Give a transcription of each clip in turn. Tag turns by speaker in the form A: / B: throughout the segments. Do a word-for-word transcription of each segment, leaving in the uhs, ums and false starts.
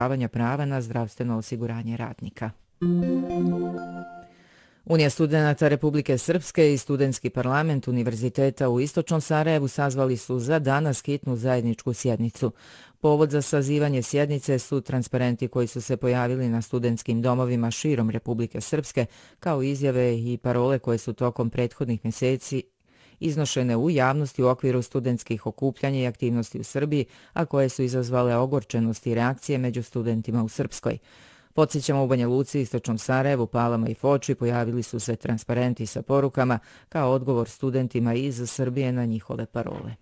A: prava na zdravstveno osiguranje radnika. Unija studenata Republike Srpske i Studentski parlament Univerziteta u Istočnom Sarajevu sazvali su za danas hitnu zajedničku sjednicu. Povod za sazivanje sjednice su transparenti koji su se pojavili na studentskim domovima širom Republike Srpske, kao izjave i parole koje su tokom prethodnih mjeseci iznošene u javnosti u okviru studentskih okupljanja i aktivnosti u Srbiji, a koje su izazvale ogorčenost i reakcije među studentima u Srpskoj. Podsjećamo, u Banja Luci, Istočnom Sarajevu, Palama i Foči pojavili su se transparenti sa porukama kao odgovor studentima iz Srbije na njihove parole.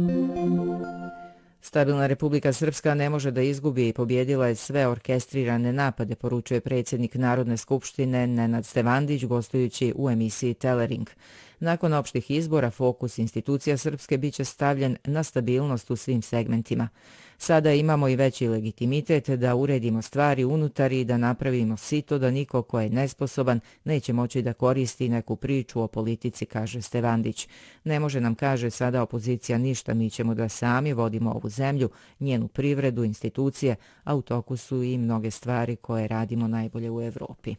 A: Stabilna Republika Srpska ne može da izgubi i pobjedila je sve orkestrirane napade, poručuje predsjednik Narodne skupštine Nenad Stevandić gostujući u emisiji Telering. Nakon opštih izbora, fokus institucija Srpske biće stavljen na stabilnost u svim segmentima. Sada imamo i veći legitimitet da uredimo stvari unutar i da napravimo sito da niko ko je nesposoban neće moći da koristi neku priču o politici, kaže Stevandić. Ne može nam, kaže, sada opozicija ništa, mi ćemo da sami vodimo ovu zemlju, njenu privredu, institucije, a u toku su i mnoge stvari koje radimo najbolje u Evropi.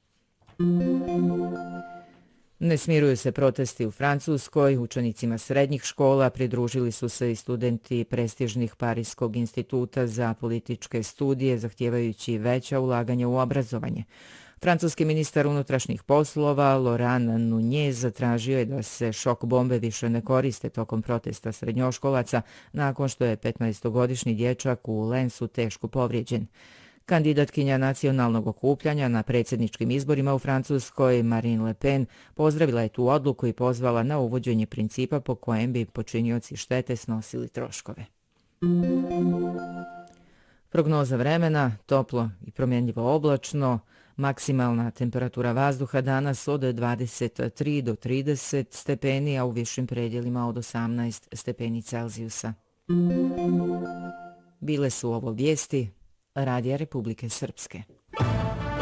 A: Ne smiruju se protesti u Francuskoj, učenicima srednjih škola pridružili su se i studenti prestižnih Parijskog instituta za političke studije, zahtijevajući veća ulaganja u obrazovanje. Francuski ministar unutrašnjih poslova Laurent Nunez zatražio je da se šok bombe više ne koriste tokom protesta srednjoškolaca nakon što je petnaestogodišnji dječak u Lensu teško povrijeđen. Kandidatkinja nacionalnog okupljanja na predsjedničkim izborima u Francuskoj, Marine Le Pen, pozdravila je tu odluku i pozvala na uvođenje principa po kojem bi počinioci štete snosili troškove. Prognoza vremena, toplo i promjenljivo oblačno, maksimalna temperatura vazduha danas od dvadeset tri do trideset stepeni, a u višim predjelima od osamnaest stepeni Celzijusa. Bile su ovo vijesti Radija Republike Srpske.